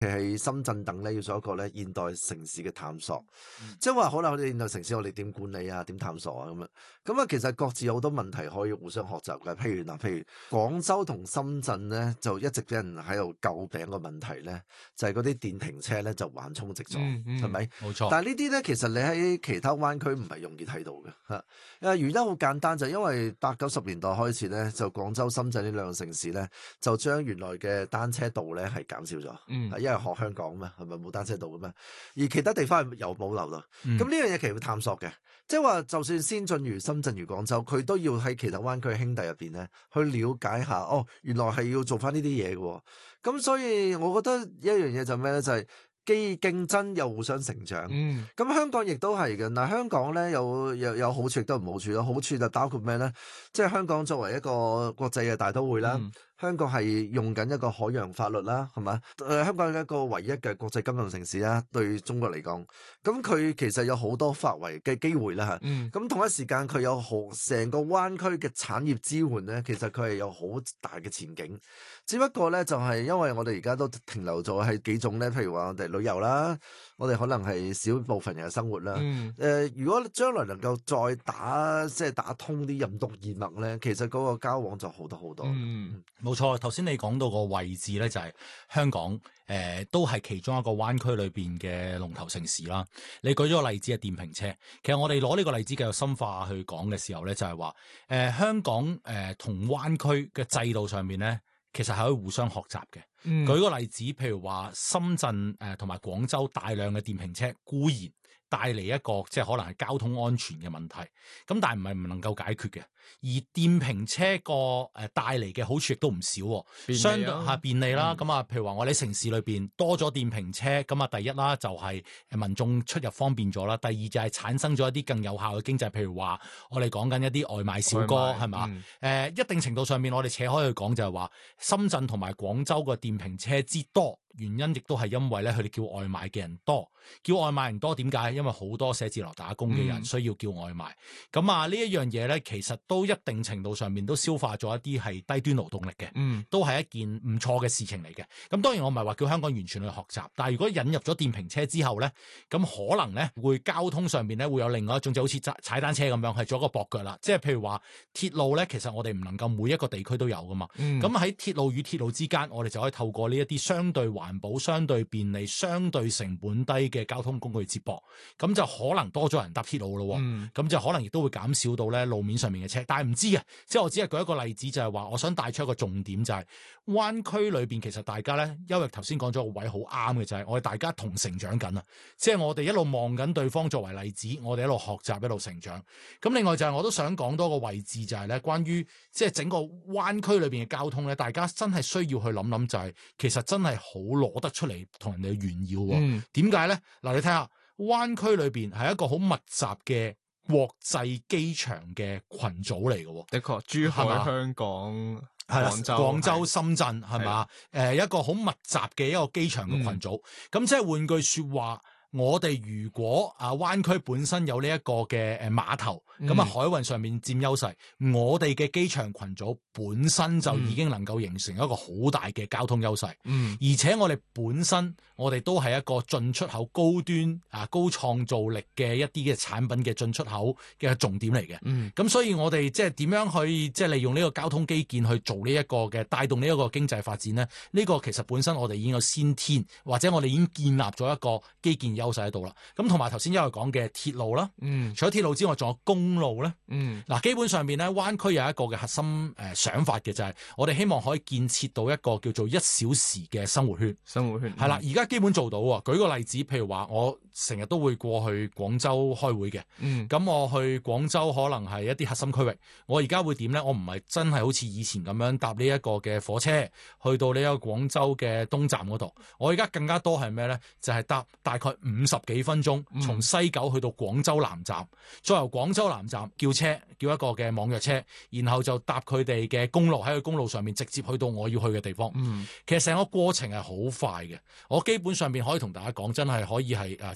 喺深圳等咧，要做一個咧現代城市嘅探索，即係話好啦，我哋現代城市我哋點管理啊，點探索啊咁樣，咁啊其實各自有好多問題可以互相學習嘅。譬如廣州同深圳咧，就一直俾人喺度詬病個問題咧，就係嗰啲電瓶車咧就橫衝直撞，係咪？ 冇錯。 但係呢啲咧，其實你喺其他灣區唔係容易睇到嘅嚇。原因好簡單，就因為80-90年代開始咧，就廣州、深圳呢兩個城市咧，就將原來嘅單車道咧係減少咗，因為學香港嘛，係咪冇單車道嘅咩？而其他地方係有保留咯。咁呢樣嘢其實要探索嘅，即係話就算先進如深圳如廣州，佢都要喺其他灣區兄弟入邊咧去了解下，原來係要做翻呢啲嘢嘅。咁所以我覺得一樣嘢就咩咧，就係既競爭又互相成長。咁香港亦都係嘅。嗱，香港咧有好處亦都唔好處咯。好處就包括咩咧？即係香港作為一個國際嘅大都會啦。香港係用緊一個海洋法律啦，係嘛？香港係一個唯一嘅國際金融城市啦，對中國嚟講，咁佢其實有好多發圍嘅機會啦嚇。咁同一時間佢有成個灣區嘅產業支援咧，其實佢係有好大嘅前景。只不過咧，就係因為我哋而家都停留咗係幾種咧，譬如話我哋旅遊啦，我哋可能係少部分人嘅生活啦。如果將來能夠再打通啲任督二脈咧，其實嗰個交往就好多好多。 冇錯，頭先你講到個位置咧，就係香港，都係其中一個灣區裏邊嘅龍頭城市啦。你舉咗個例子係電瓶車，其實我哋攞呢個例子繼續深化去講嘅時候咧，就係話，香港同灣區嘅制度上面咧，其實係可以互相學習嘅。舉個例子，譬如話深圳同埋廣州大量嘅電瓶車固然帶嚟一個即係可能係交通安全嘅問題，咁但係唔係唔能夠解決嘅。而電瓶車個帶嚟嘅好處亦都唔少，相對係便利啦。咁譬如話我哋城市裏邊多咗電瓶車，咁第一啦就係民眾出入方便咗啦，第二就係產生咗一啲更有效嘅經濟，譬如話我哋講緊一啲外賣小哥係嘛？一定程度上面我哋扯開去講就係話深圳同埋廣州個電瓶車之多。原因亦都係因為咧，佢哋叫外賣嘅人多，叫外賣人多點解？因為好多寫字樓打工嘅人需要叫外賣。咁呢一樣嘢咧，其實都一定程度上面都消化咗一啲係低端勞動力嘅，都係一件唔錯嘅事情嚟嘅。咁當然我唔係話叫香港完全去學習，但係如果引入咗電瓶車之後咧，咁可能咧會交通上面咧會有另外一種就好似踩單車咁樣係做一個駁腳啦。即係譬如話鐵路咧，其實我哋唔能夠每一個地區都有噶嘛。咁喺鐵路與鐵路之間，我哋就可以透過呢一啲相對環保、相對便利、相對成本低嘅交通工具接駁，咁就可能多咗人搭鐵路咯。咁就可能亦都會減少到咧路面上面嘅車。但係唔知嘅，即係我只係舉一個例子，就係話我想帶出一個重點，就係灣區裏邊其實大家咧，因為頭先講咗個位好啱嘅，就係我哋大家同成長緊啊！即係我哋一路望緊對方作為例子，我哋一路學習，一路成長。咁另外就係我都想講多個位置，就係咧關於即係整個灣區裏邊嘅交通咧，大家真係需要去諗諗，就係其實真係好攞得出嚟同人哋炫耀。點解咧？嗱，你睇下灣區裏邊係一個好密集嘅國際機場嘅群組嚟嘅。 的確，珠海、香港、 廣州、深圳係嘛？一個好密集嘅一個機場嘅群組。咁即係換句說話，我哋如果灣區本身有呢一個嘅碼頭，咁海運上面佔優勢，我哋嘅機場群組本身就已經能夠形成一個好大嘅交通優勢。而且我哋本身我哋都係一個進出口高端高創造力嘅一啲嘅產品嘅進出口嘅重點嚟嘅。咁所以我哋即係點樣去即係利用呢個交通基建去做呢一個嘅帶動呢一個經濟發展呢？呢個其實本身我哋已經有先天，或者我哋已經建立咗一個基建優勢喺度啦。咁同埋頭先因為講嘅鐵路啦，除咗鐵路之外，仲有公路咧。嗱，基本上面咧，灣區有一個嘅核心想法嘅就係，我哋希望可以建設到一個叫做1小時嘅生活圈。係啦，而家基本做到喎。舉個例子，譬如話我成日都會過去廣州開會嘅。咁我去廣州可能係一啲核心區域，我而家會點咧？我唔係真係好似以前咁樣搭呢一個嘅火車去到呢一個廣州嘅東站嗰度。我而家更加多係咩咧？就係搭大概50幾分鐘，從西九去到廣州南站，再由廣州南站叫車，叫一個嘅網約車，然後就搭佢哋嘅公路，喺個公路上面直接去到我要去嘅地方。其實成個過程係好快嘅，我基本上面可以同大家講，真係可以係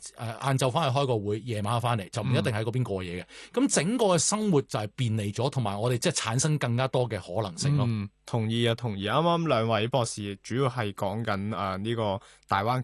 晏晝翻去開個會，夜晚翻嚟就唔一定喺嗰邊過夜嘅。咁整個嘅生活就係便利咗，同埋我哋即係產生更加多嘅可能性咯。 同意啊，同意。啱啱兩位博士主要係講緊呢個大灣